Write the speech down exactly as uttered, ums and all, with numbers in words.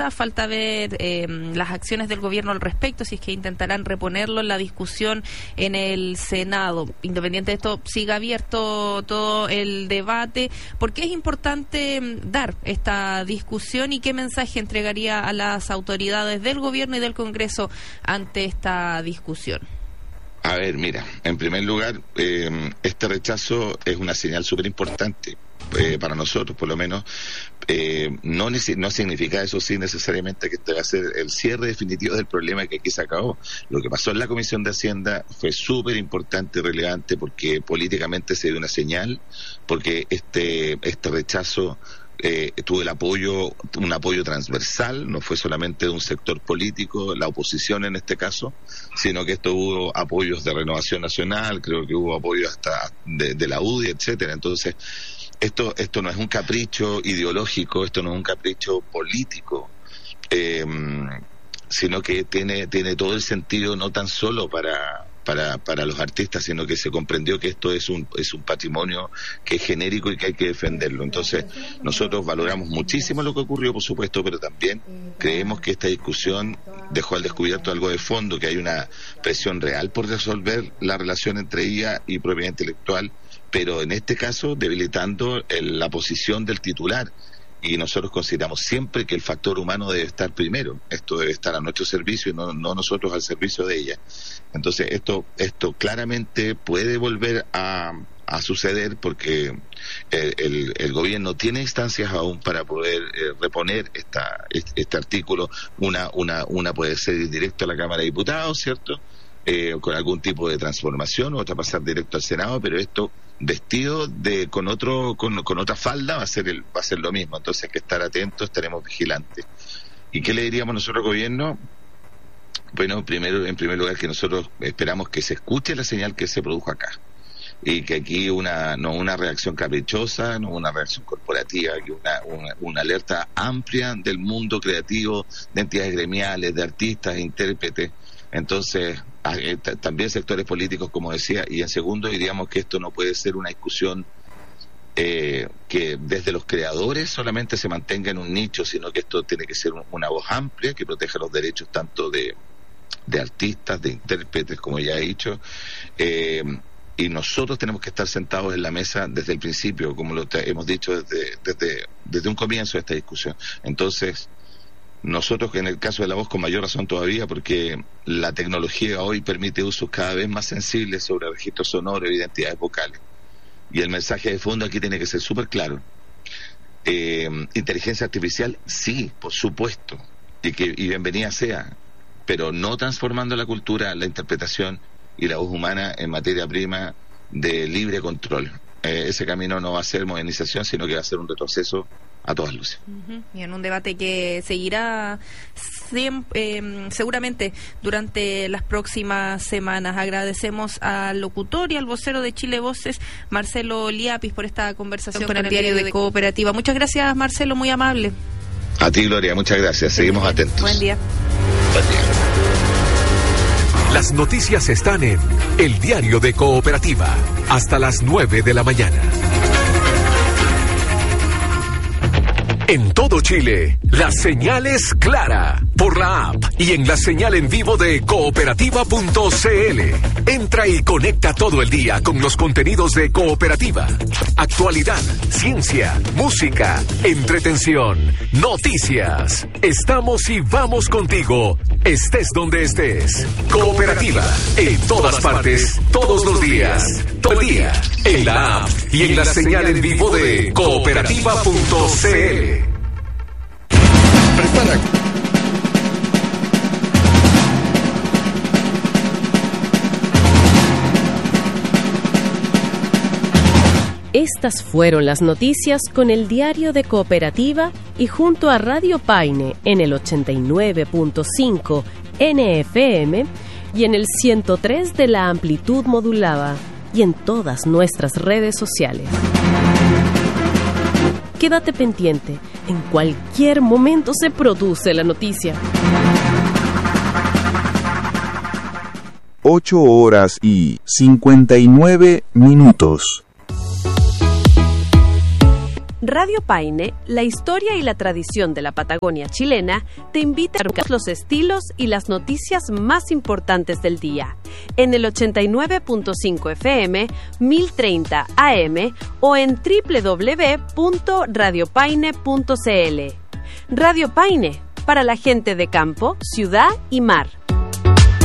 Falta ver eh, las acciones del gobierno al respecto, si es que intentarán reponerlo en la discusión en el Senado. Independiente de esto, siga abierto todo el debate. ¿Por qué es importante dar esta discusión y qué mensaje entregaría a las autoridades del gobierno y del Congreso ante esta discusión? A ver, mira, en primer lugar, eh, este rechazo es una señal súper importante. Eh, para nosotros, por lo menos, eh, no, no significa eso sí necesariamente que este va a ser el cierre definitivo del problema que aquí se acabó. Lo que pasó en la Comisión de Hacienda fue súper importante y relevante porque políticamente se dio una señal, porque este, este rechazo eh, tuvo el apoyo, un apoyo transversal, no fue solamente de un sector político, la oposición en este caso, sino que esto hubo apoyos de Renovación Nacional, creo que hubo apoyo hasta de, de la U D I, etcétera. Entonces, Esto, esto no es un capricho ideológico, esto no es un capricho político, eh, sino que tiene, tiene todo el sentido no tan solo para, para, para los artistas, sino que se comprendió que esto es un, es un patrimonio que es genérico y que hay que defenderlo. Entonces, nosotros valoramos muchísimo lo que ocurrió, por supuesto, pero también creemos que esta discusión dejó al descubierto algo de fondo, que hay una presión real por resolver la relación entre I A y propiedad intelectual, pero en este caso debilitando el, la posición del titular, y nosotros consideramos siempre que el factor humano debe estar primero, esto debe estar a nuestro servicio y no, no nosotros al servicio de ella. Entonces esto esto claramente puede volver a, a suceder porque el, el, el gobierno tiene instancias aún para poder eh, reponer esta, este, este artículo, una, una, una puede ser directo a la Cámara de Diputados, ¿cierto?, Eh, con algún tipo de transformación, otra pasar directo al Senado, pero esto vestido de con otro con, con otra falda va a ser el, va a ser lo mismo. Entonces hay que estar atentos, estaremos vigilantes. ¿Y qué le diríamos nosotros al gobierno? Bueno, primero, en primer lugar, que nosotros esperamos que se escuche la señal que se produjo acá y que aquí una no una reacción caprichosa, no una reacción corporativa, que una, una, una alerta amplia del mundo creativo, de entidades gremiales, de artistas, intérpretes. Entonces, también sectores políticos, como decía, y en segundo diríamos que esto no puede ser una discusión eh, que desde los creadores solamente se mantenga en un nicho, sino que esto tiene que ser una voz amplia que proteja los derechos tanto de, de artistas, de intérpretes, como ya he dicho, eh, y nosotros tenemos que estar sentados en la mesa desde el principio, como lo te, hemos dicho desde, desde, desde un comienzo de esta discusión. Entonces, nosotros, en el caso de la voz, con mayor razón todavía, porque la tecnología hoy permite usos cada vez más sensibles sobre registros sonoros e identidades vocales. Y el mensaje de fondo aquí tiene que ser súper claro. Eh, inteligencia artificial, sí, por supuesto, y que y bienvenida sea, pero no transformando la cultura, la interpretación y la voz humana en materia prima de libre control. Eh, ese camino no va a ser modernización, sino que va a ser un retroceso a todas luces. Uh-huh. Y en un debate que seguirá siempre, eh, seguramente durante las próximas semanas. Agradecemos al locutor y al vocero de Chile Voces, Marcelo Liapis, por esta conversación con el diario de Cooperativa. Muchas gracias, Marcelo, muy amable. A ti, Gloria, muchas gracias. Seguimos Buen atentos. Buen día. Buen día. Las noticias están en el diario de Cooperativa, hasta las nueve de la mañana. En todo Chile, la señal es clara, por la app y en la señal en vivo de cooperativa punto c l. Entra y conecta todo el día con los contenidos de Cooperativa. Actualidad, ciencia, música, entretención, noticias. Estamos y vamos contigo, estés donde estés. Cooperativa, en todas partes, todos los días, todo el día, en la app y en la señal en vivo de cooperativa punto c l. Prepara. Estas fueron las noticias con el diario de Cooperativa y junto a Radio Paine en el ochenta y nueve punto cinco N F M y en el ciento tres de la amplitud modulada y en todas nuestras redes sociales. Quédate pendiente, en cualquier momento se produce la noticia. Ocho horas y cincuenta y nueve minutos. Radio Paine, la historia y la tradición de la Patagonia chilena, te invita a buscar los estilos y las noticias más importantes del día en el ochenta y nueve punto cinco F M, mil treinta A M o en doble u doble u doble u punto radio paine punto c l. Radio Paine, para la gente de campo, ciudad y mar.